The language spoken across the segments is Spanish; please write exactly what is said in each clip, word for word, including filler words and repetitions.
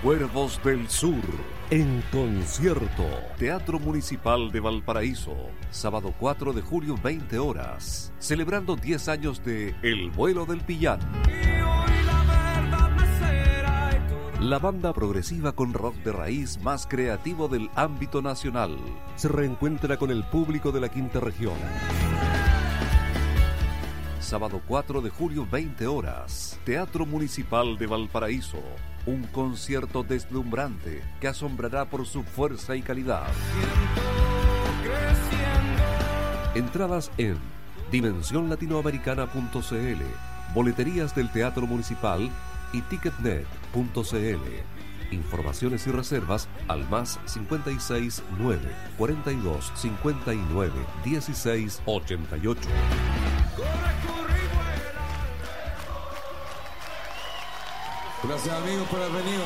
Cuervos del Sur, en concierto. Teatro Municipal de Valparaíso, sábado cuatro de julio, veinte horas. Celebrando diez años de El Vuelo del Pillán. La banda progresiva con rock de raíz más creativo del ámbito nacional se reencuentra con el público de la quinta región. Sábado cuatro de julio, veinte horas. Teatro Municipal de Valparaíso. Un concierto deslumbrante que asombrará por su fuerza y calidad. Entradas en dimensión latinoamericana punto c l, boleterías del Teatro Municipal y ticketnet punto c l. Informaciones y reservas al más cincuenta y seis, nueve, cuarenta y dos, cincuenta y nueve, dieciséis, ochenta y ocho. Gracias, amigos, por haber venido.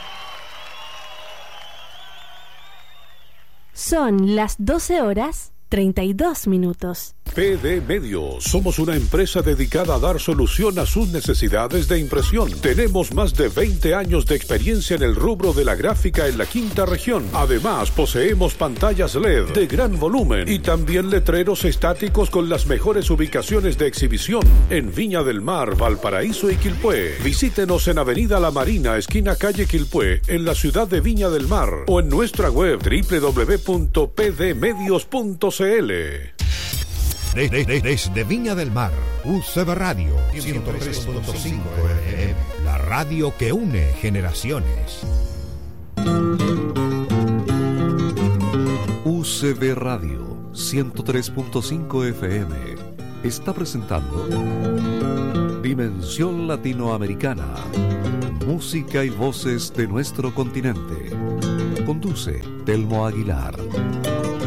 Son las doce horas treinta y dos minutos. P D Medios. Somos una empresa dedicada a dar solución a sus necesidades de impresión. Tenemos más de veinte años de experiencia en el rubro de la gráfica en la quinta región. Además, poseemos pantallas L E D de gran volumen y también letreros estáticos con las mejores ubicaciones de exhibición en Viña del Mar, Valparaíso y Quilpué. Visítenos en Avenida La Marina, esquina calle Quilpué, en la ciudad de Viña del Mar, o en nuestra web doble u doble u doble u punto p d medios punto c l. De, de, de, desde Viña del Mar, U C B Radio ciento tres punto cinco F M, la radio que une generaciones. U C B Radio ciento tres punto cinco F M está presentando Dimensión Latinoamericana, música y voces de nuestro continente. Conduce Telmo Aguilar.